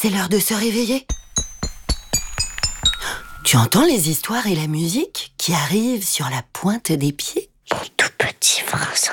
c'est l'heure de se réveiller. Tu entends les histoires et la musique qui arrivent sur la pointe des pieds? Les tout petits voisins